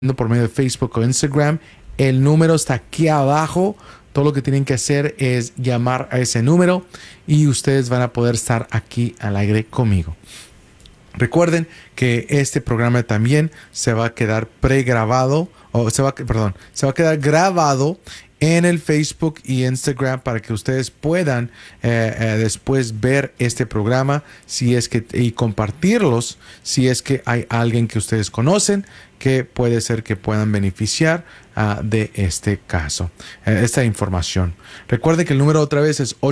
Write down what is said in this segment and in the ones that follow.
por medio de Facebook o Instagram. El número está aquí abajo. Todo lo que tienen que hacer es llamar a ese número y ustedes van a poder estar aquí al aire conmigo. Recuerden que este programa también se va a quedar pregrabado, se va a quedar grabado en el Facebook y Instagram para que ustedes puedan después ver este programa y compartirlos si es que hay alguien que ustedes conocen que puede ser que puedan beneficiar de este caso, esta información. Recuerden que el número otra vez es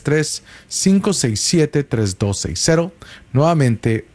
833-567-3260. Nuevamente,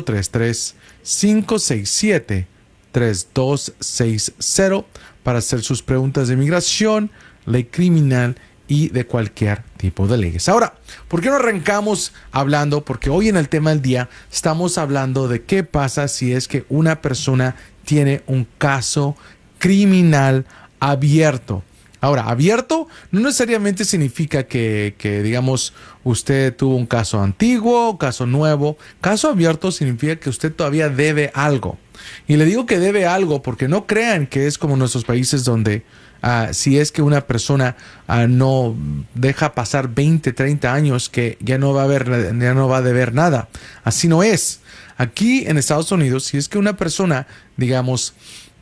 833-567-3260 para hacer sus preguntas de inmigración, ley criminal y de cualquier tipo de leyes. Ahora, ¿por qué no arrancamos hablando? Porque hoy en el tema del día estamos hablando de qué pasa si es que una persona tiene un caso criminal abierto. Ahora, abierto no necesariamente significa que digamos, usted tuvo un caso antiguo, caso nuevo. Caso abierto significa que usted todavía debe algo. Y le digo que debe algo porque no crean que es como en nuestros países donde si es que una persona no deja pasar 20, 30 años que ya no va a deber nada. Así no es. Aquí en Estados Unidos, si es que una persona, digamos,